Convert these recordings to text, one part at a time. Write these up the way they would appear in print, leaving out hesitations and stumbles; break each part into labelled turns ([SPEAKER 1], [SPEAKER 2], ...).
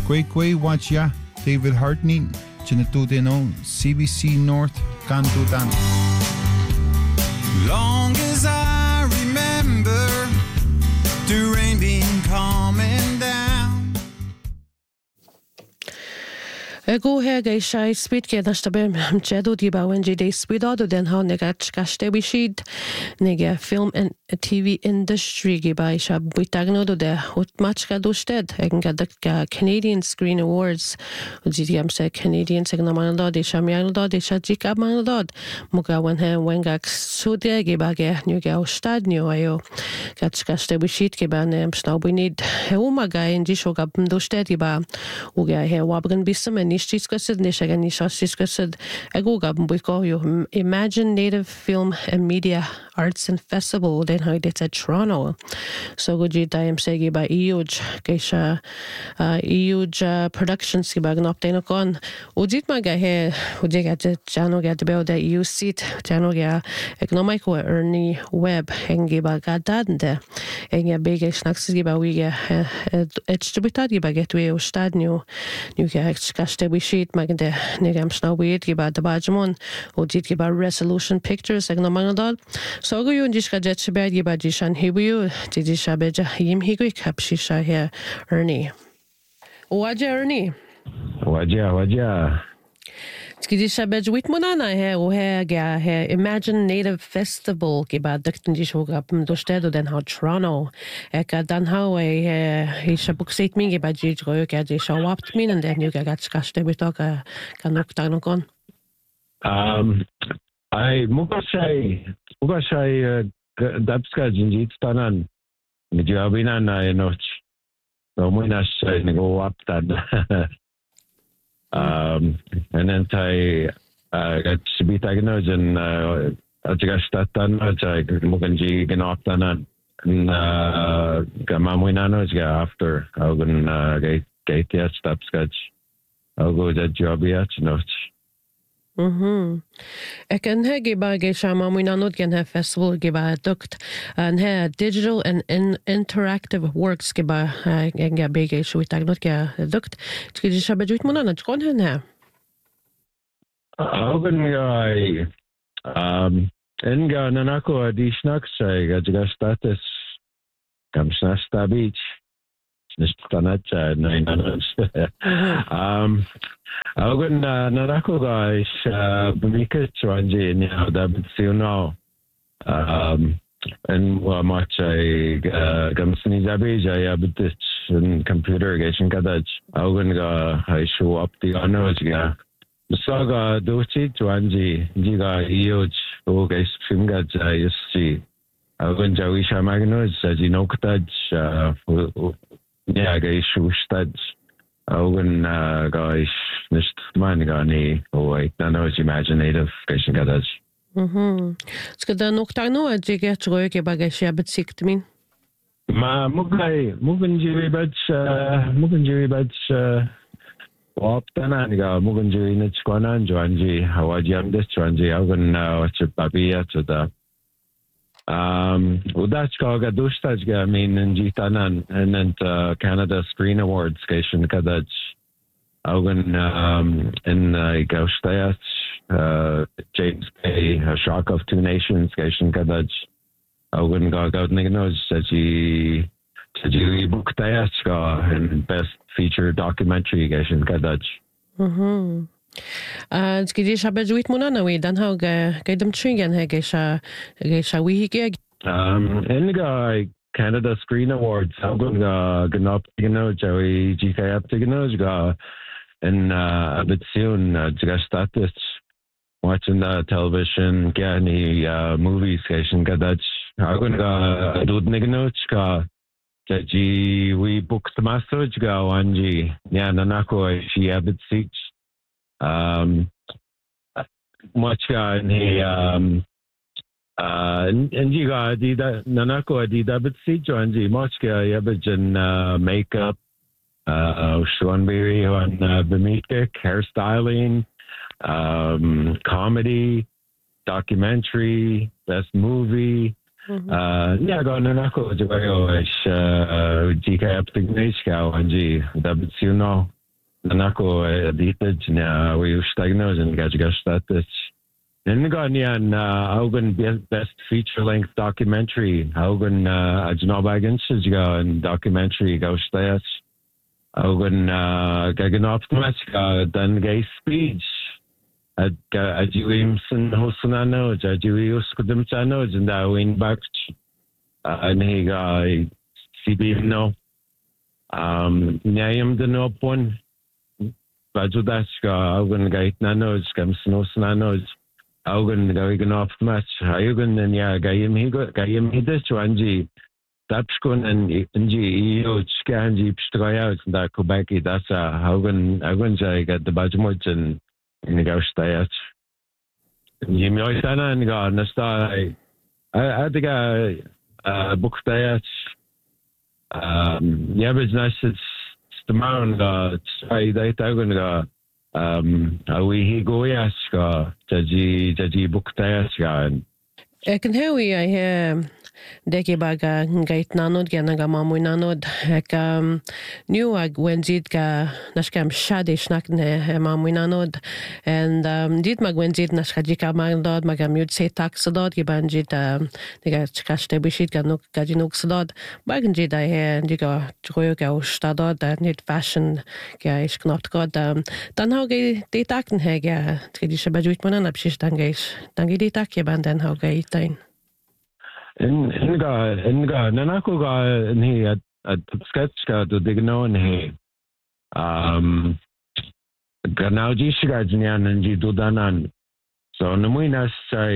[SPEAKER 1] Kwei Wachia, David Hartney, Chinatudeno, CBC North, Kantutan.
[SPEAKER 2] Long as I remember, the rain being coming down.
[SPEAKER 3] Go here, guys. I speak here. That's the best. Jedo di ba when they speak out. Then how nega chkaste we sheet nega film and TV industry giba isha bitagno do de hot match ka dosted. Egen ga Canadian Screen Awards. GDM say Canadian segna manadod isha mianadod isha jika manadod. Muga when ga sudia giba ge new ga ostad new ayo. Ga chkaste we sheet giba ne stau we need heuma ga in jisho ga dosted giba. Uga he wabgan bisam and nicht discussed, nicht again, nicht discussed. Ego gaben buiko you Imagine Native Film and Media Arts and Festival. Then how it's at Toronto. So good you time say by EUJ Geisha EUJ Productions giba gnopten kon. Ujit maga he ujiga jano ga de bel that you seat jano ga economico Ernie Webb hengiba gadande. Enga big snacks giba we it's to be tad giba get we stad new ga kaste we sheet magende negam sna weird giba the bajmon ujit giba Resolution Pictures egnomanadal. So go you diska jet bad giba jishan hibu jisha beja yim higui kapshisha here Ernie. Waja Ernie.
[SPEAKER 4] Waja.
[SPEAKER 3] Skidisha bej wit monana he o he ga he Imagine Native Festival giba dukten disho gap do stedo den ha Toronto. Eka dan how he shabuk seit mi giba jij go ga disha wapt min and then you ga skaste with ka kanok tanokon.
[SPEAKER 4] I mugashay dabska jinjit tanan mijabina na enoch. No muinas nego waptad. And then I got to be diagnosed and I just started I muganji ganoptanan gamamuinanos after I can get the steps sketch. I'll go that job yet note.
[SPEAKER 3] Eken he giba ge shama muinanot gen he festival giba dukt and he digital and interactive works giba genga bege shuitagnot ge dukt skidi shabajuit munana kon hen he
[SPEAKER 4] enga nanako adishnak say gajiga status kamsnasta beach nistanacha nainanos Augen narako guys bumika chwanji now that you know and much I gamsni zabija ya bitis and computer gation kadaj augen ga I show up the honors ga saga dochi chwanji jiga ioj o guys finga jaysi augen jawisha magnos ajino kadaj yeah guys shustad Augen guys nicht meine gar nie oi dann ist imaginative gation gadaj
[SPEAKER 3] skada noktano ajige troike bagashia betsikt min
[SPEAKER 4] ma muganjiri bach waptana niga muganjiri nich kwanan joanji hawaji amdes joanji augen chipabia to the udachka ga dostajga min njitanan and Canada Screen Awards gation kadaj augen in gaustayat James Bay a shock of two nations gation kadaj augen ga gaudnignos saji buktayat ga in best feature documentary gation kadaj
[SPEAKER 3] skidi shabajuit munana we dan how ga gaidam tringen he gesha we gig
[SPEAKER 4] enga Canada Screen Awards augen ga ganop joey GKF ga and a bit soon just started watching the television gani movies station kadach augen ga dudnignoch ga jaji we booked masoj ga wanji ya nanako she a bit sich much ni Njiga Adida Nanako Adida but see Joanji Mochka Yabajan makeup Shwanberry on Bemikik hairstyling comedy documentary best movie Yeah, going to go to go GK up to Gnishka and G. That's you know. Nako edited na we stagnos and gajagastatis. And Ganian Augen best feature length documentary. Augen Ajnobagans and documentary Gaustajas. Augen Gaganoptimaska then gay speech at Ajuimson Hosanano, Ajuius Kudumchanos and Awin Bakch and he got CB no. Nyam the no one. Bajudaska, Augen Gait Nanos, Gamsnos Nanos, Augen going off match, Augen and Ya Gayim Hidis, Wanji, Tapskun and Inji, Skanji, Pstroyas, and that Kubaki, that's Augen Jay got the Bajmuch and in the Gaustayach. Yimioisana and God, Nasta, I think I booked Dayach, Yabis the mound I tagun ga we go yaska jaji buktayaska
[SPEAKER 3] Kan hewi I deki baga gait nanod gana ga mamu nanod ek new ag wenzit ga nashkam shade schnack ne mamu nanod and dit mag wenzit nashkajika magdod magam yud se taxodod gibanjit diga chkaste bishit ga nuk gajinuk sodod bagenjit I diga troyo ga stadod nit fashion ga is knapt god dan hau ge de takten he ga tredische bajuit manan abshish dan ge de tak ge banden hau ge itain
[SPEAKER 4] Inga nanako ga ni at sketch ka to digno ni ganauji shiga jnyan nji dudanan so namuinas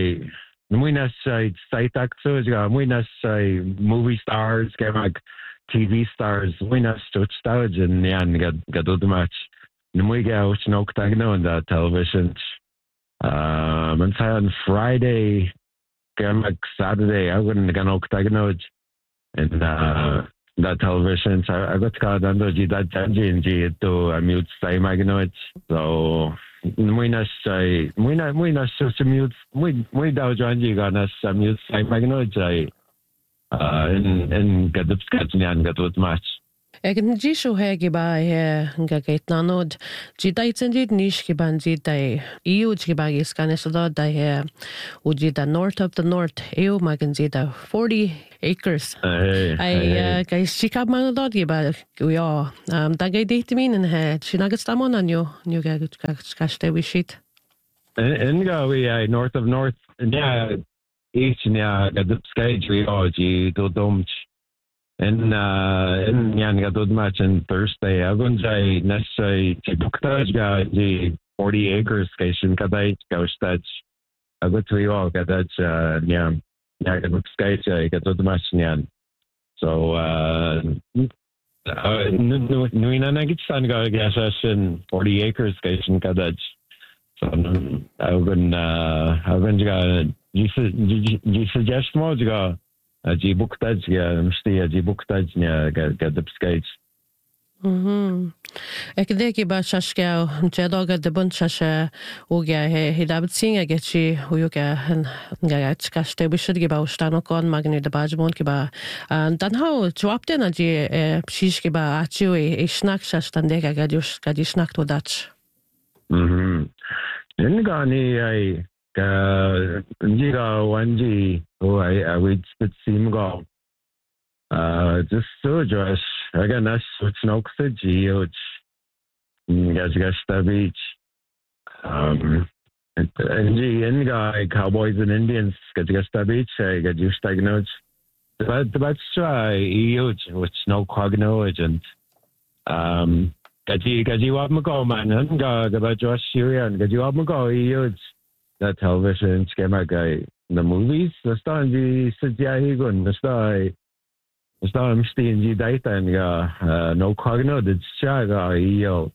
[SPEAKER 4] sai takso ga muinas sai movie stars ga TV stars muinas to stage nyan ga dudmatch namui ga uch no ktagno on the television man say on Friday Saturday, I wouldn't get no octagonage and that television. So I got called under that Janji to a mute say maganoid. So we not so mute. We down Janji got us a mute say maganoid. And get the sketching and get with match.
[SPEAKER 3] Egen ji show hegi ba nga gait nanod ji dai tsendit nish ki banji dai EU ji ba is kanesada dai uji the north of the north EU magenji da 40 acres ai guys chika manodod gi ba yo da gai date min en he chinagat stamon anyo new ga kaste we shit
[SPEAKER 4] en ga we north of north yeah each nya ga the stage we ji do domch in yan ga dod match on Thursday. I wouldn't say necessarily buktaj ga the 40 acres station kadai gaustach. I would say all kadach nyan ga bukskaj ga dod match nyan. So nuina nagitsan ga gasashin 40 acres station kadach. So I wouldn't ga you suggest more ga Ji buktaj ga msti ji buktaj nya ga the skates.
[SPEAKER 3] Ek deki ba shashka jedoga de bun shasha uga he dabt singa getchi uyuga nga chkaste bishid ge ba ustano kon magni de bajmon ke ba dan how dropped in ji shish ke ba achu e schnack shash dan deka ga di schnack to dach.
[SPEAKER 4] Inga ni ai Njiga Wanji, who I would seem go. Just so Josh, again, that's what's no G, which Gasta Beach. And Njiga Cowboys and Indians, Gasta Beach, I got you stagnant. But try huge, which no cogno agent. Gaji Wabmago, man, and got Josh Syria, and Gaji Wabmago, huge. That television schema guy the movies the star the Sijahigun the star msti data and no cogno did chaga yo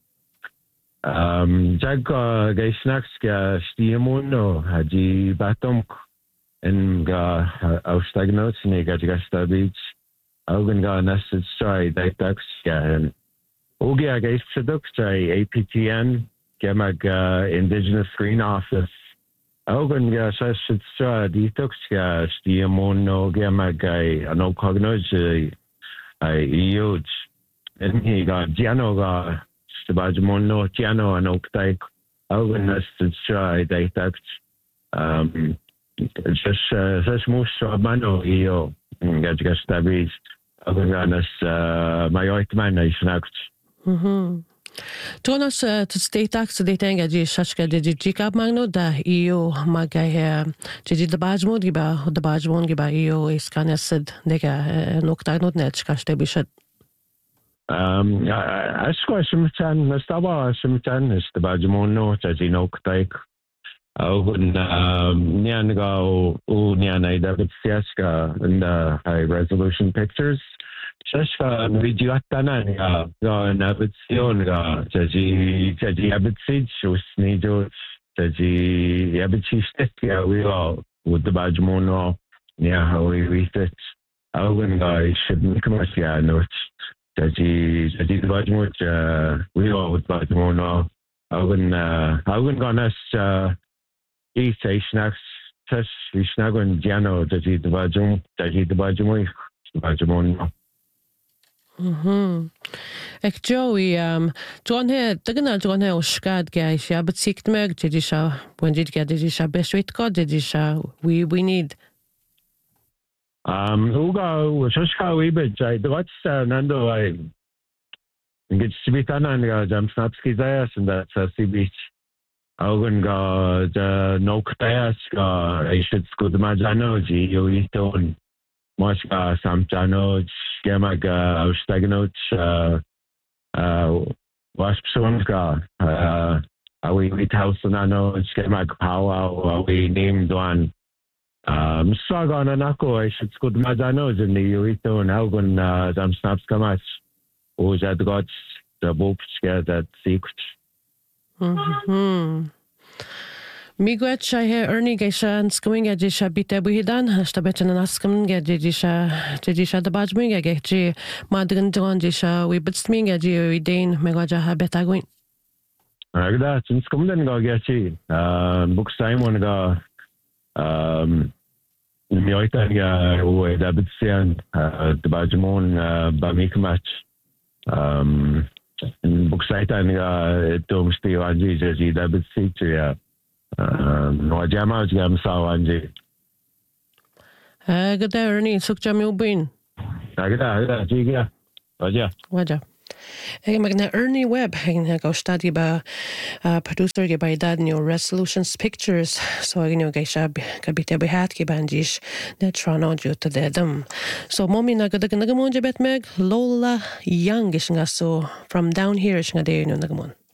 [SPEAKER 4] jaga guy snacks ga stiamuno haji batom and ausstagnots ne gasta beach augen ga nested try data and ogia guys product APTN gemag indigenous screen office Augan ga stra detox ga stiamono ga magai ano cognoge ai iot en he ga giano ga stabajmono giano ano ktai augan nas stra detox just most mano io ga stabis augan ga nas mayoit man is nacht
[SPEAKER 3] Tonas to state tax de tenga di shashka de jikab magno da io magai de bajmo giba de bajmon giba io is kanesed nega noktagno netska stebishat
[SPEAKER 4] Asko simtan nastaba simtan is de bajmon no taji noktaik augun nianga o niana David Siaska in the high resolution pictures Shashka Vidyatana ga Navision ga Jaji Abitsid Shusnijo Jaji Abitist ya we all with the Bajmono near how we reach it. Augen ga should come as ya no Jaji the Bajmot we all with Bajmono Augen ga nas snacks Tash Vishnagon Jano Jaji the Bajmono
[SPEAKER 3] Ek Joey, John here, Dagana John here, Oshkad guys, yeah, but sick meg, Jidisha, when did get Jidisha, best wait God, Jidisha, we need.
[SPEAKER 4] Uga, Shoshka, we bet, what's Nando, I get Sibitana and Jamsnapski Zayas and that's Sea Beach. Augen ga Noktayas, I should school the Majano, you eat on. Moska Samtano, Gemag Austeganoch, Waspsonska, we house Nano, Gemag Power, we named one. Saga Nanako, I should school Mazanos in the Urito and Algon, Zamsnapskamas, who's at Gods, the books get that secret.
[SPEAKER 3] Miguet Shahe Ernie Gesha and Scuing at Jisha Bita Buhidan, Hashtabet and Askum get Jisha the Bajming, I get J. Madrin John Jisha, we but swing at J. Dane, Megaja Betaguin.
[SPEAKER 4] That's in Scumden go get you. Books time one go. Mioita who David Sian, the Bajamon, Bamikamatch. Books site and Dom Steve and Jesus, David Situ. No jama jam sawanji.
[SPEAKER 3] Good day, Ernie. Sukja Milbin.
[SPEAKER 4] Agada, Jiga.
[SPEAKER 3] Waja. Magna Ernie Webb, hanging go study by producer by dad new resolutions pictures. So I know Gaisha Kabita Bihat Kibanjish, Netrano due to them. So Mommy Nagadagamon Jabet Meg, Lola Youngish so from down here, Shingade Nagamun.